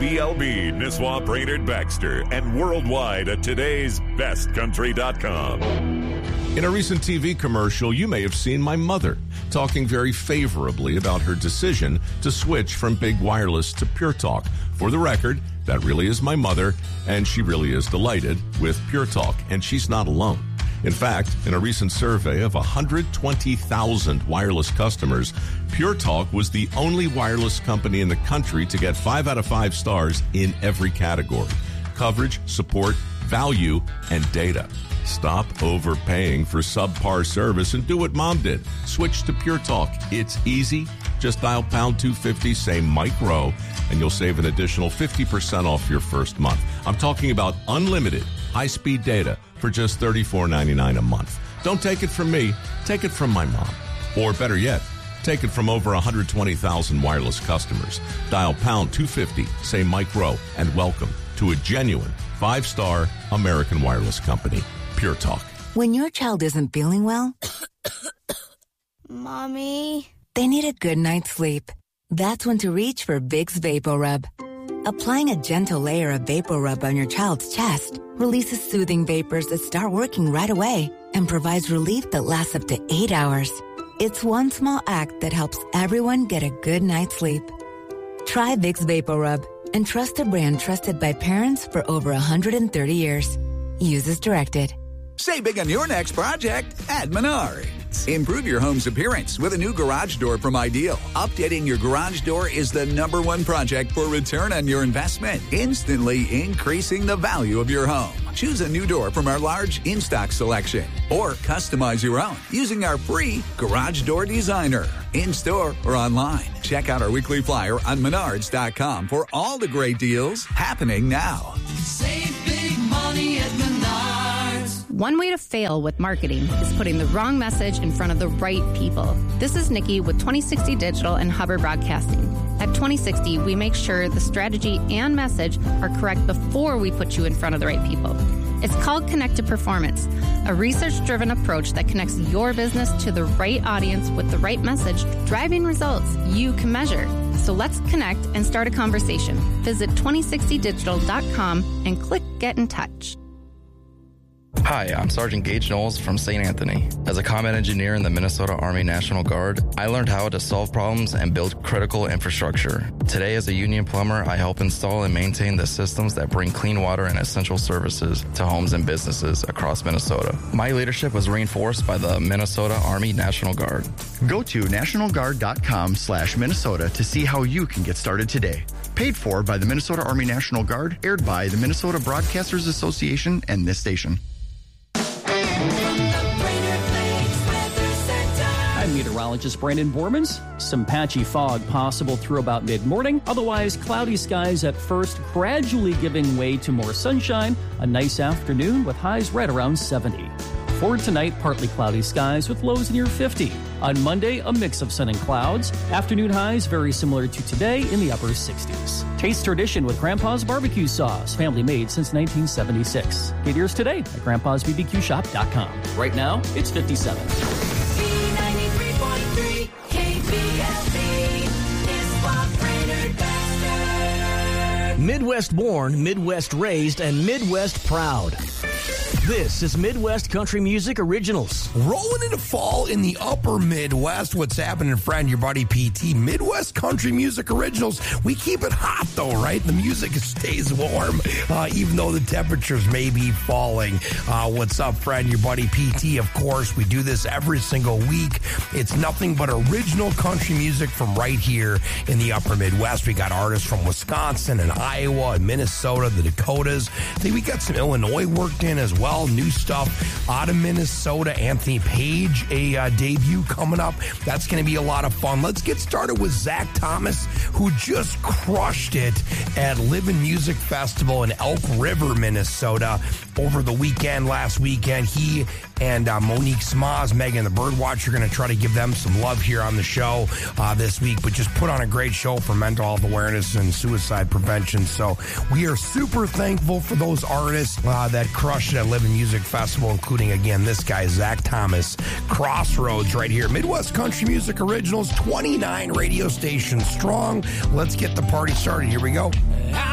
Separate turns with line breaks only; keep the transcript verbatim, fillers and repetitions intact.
B L B, Nisswa, Brainerd, Baxter, and worldwide at today's best country dot com. In a recent T V commercial, you may have seen my mother talking very favorably about her decision to switch from Big Wireless to Pure Talk. For the record, that really is my mother, and she really is delighted with Pure Talk, and she's not alone. In fact, in a recent survey of one hundred twenty thousand wireless customers, Pure Talk was the only wireless company in the country to get five out of five stars in every category: coverage, support, value, and data. Stop overpaying for subpar service and do what Mom did. Switch to Pure Talk. It's easy. Just dial pound two fifty, say Mike Rowe, and you'll save an additional fifty percent off your first month. I'm talking about unlimited high-speed data for just thirty-four ninety-nine a month. Don't take it from me. Take it from my mom. Or better yet, take it from over one hundred twenty thousand wireless customers. Dial pound two fifty, say Mike Rowe, and welcome to a genuine five-star American wireless company, Pure Talk.
When your child isn't feeling well,
Mommy,
they need a good night's sleep. That's when to reach for Vicks VapoRub. Applying a gentle layer of VapoRub on your child's chest releases soothing vapors that start working right away and provides relief that lasts up to eight hours. It's one small act that helps everyone get a good night's sleep. Try Vicks VapoRub and trust a brand trusted by parents for over one hundred thirty years. Use as directed.
Save big on your next project at Menards. Improve your home's appearance with a new garage door from Ideal. Updating your garage door is the number one project for return on your investment, instantly increasing the value of your home. Choose a new door from our large in-stock selection or customize your own using our free Garage Door Designer. In-store or online. Check out our weekly flyer on menards dot com for all the great deals happening now.
Save big money at Menards.
One way to fail with marketing is putting the wrong message in front of the right people. This is Nikki with twenty sixty Digital and Hubbard Broadcasting. At twenty sixty, we make sure the strategy and message are correct before we put you in front of the right people. It's called Connected Performance, a research-driven approach that connects your business to the right audience with the right message, driving results you can measure. So let's connect and start a conversation. Visit twenty sixty digital dot com and click Get in Touch.
Hi, I'm Sergeant Gage Knowles from Saint Anthony. As a combat engineer in the Minnesota Army National Guard, I learned how to solve problems and build critical infrastructure. Today, as a union plumber, I help install and maintain the systems that bring clean water and essential services to homes and businesses across Minnesota. My leadership was reinforced by the Minnesota Army National Guard.
Go to national guard dot com slash Minnesota to see how you can get started today. Paid for by the Minnesota Army National Guard, aired by the Minnesota Broadcasters Association and this station.
I'm meteorologist Brandon Bormans. Some patchy fog possible through about mid-morning. Otherwise, cloudy skies at first, gradually giving way to more sunshine. A nice afternoon with highs right around seventy. For tonight, partly cloudy skies with lows near fifty. On Monday, a mix of sun and clouds. Afternoon highs very similar to today in the upper sixties. Taste tradition with Grandpa's Barbecue Sauce, family made since nineteen seventy-six. Get yours today at grandpas b b q shop dot com. Right now, it's fifty-seven.
Midwest born, Midwest raised, and Midwest proud. This is Midwest Country Music Originals.
Rolling into fall in the upper Midwest. What's happening, friend? Your buddy P T. Midwest Country Music Originals. We keep it hot, though, right? The music stays warm, uh, even though the temperatures may be falling. Uh, what's up, friend? Your buddy P T, of course. We do this every single week. It's nothing but original country music from right here in the upper Midwest. We got artists from Wisconsin and Iowa and Minnesota, the Dakotas. I think we got some Illinois worked in as well. New stuff out of Minnesota. Anthony Page, a uh, debut coming up. That's going to be a lot of fun. Let's get started with Zach Thomas, who just crushed it at Living Music Festival in Elk River, Minnesota over the weekend, last weekend. He and uh, Monique Smoz, Megan the Birdwatcher, are going to try to give them some love here on the show uh, this week, but just put on a great show for mental health awareness and suicide prevention. So we are super thankful for those artists uh, that crushed it at Living Music Festival, including, again, this guy, Zach Thomas. Crossroads right here. Midwest Country Music Originals, twenty-nine radio stations strong. Let's get the party started. Here we go.